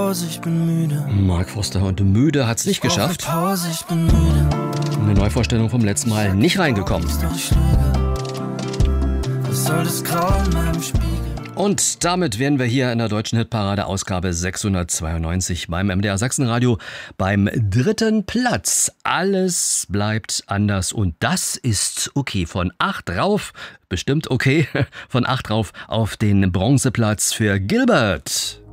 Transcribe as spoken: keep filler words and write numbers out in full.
Pause, ich bin müde. Mark Forster und müde hat's nicht Ich brauch geschafft. eine Pause, ich bin müde. Eine Neuvorstellung vom letzten Mal nicht reingekommen. Doch ich lüge. Was soll das Grau in meinem Spiegel? Und damit wären wir hier in der deutschen Hitparade Ausgabe sechshundertzweiundneunzig beim M D R Sachsenradio beim dritten Platz. Alles bleibt anders und das ist okay. Von acht rauf, bestimmt okay, von acht rauf auf den Bronzeplatz für Gilbert.